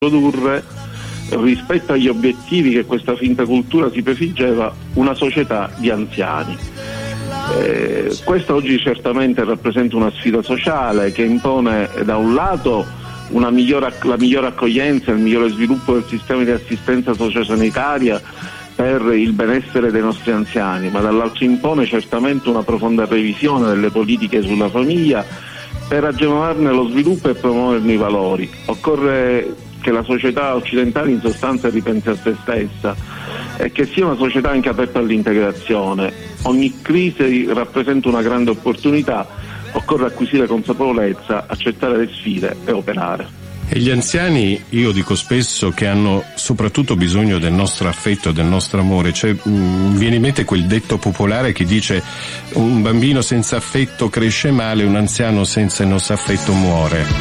produrre, rispetto agli obiettivi che questa finta cultura si prefiggeva, una società di anziani. Questo oggi certamente rappresenta una sfida sociale che impone da un lato la migliore accoglienza e il migliore sviluppo del sistema di assistenza sociosanitaria per il benessere dei nostri anziani, ma dall'altro impone certamente una profonda revisione delle politiche sulla famiglia per agevolarne lo sviluppo e promuoverne i valori. Occorre che la società occidentale in sostanza ripensi a se stessa e che sia una società anche aperta all'integrazione. Ogni crisi rappresenta una grande opportunità, occorre acquisire consapevolezza, accettare le sfide e operare. E gli anziani, io dico spesso, che hanno soprattutto bisogno del nostro affetto e del nostro amore. Mi viene in mente quel detto popolare che dice: un bambino senza affetto cresce male, un anziano senza il nostro affetto muore.